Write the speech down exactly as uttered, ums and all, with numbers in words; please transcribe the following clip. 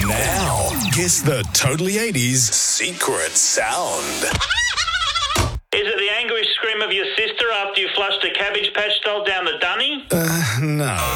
Now, guess the Totally eighties secret sound. Is it the anguish scream of your sister after you flushed a Cabbage Patch doll down the dunny? Uh, no.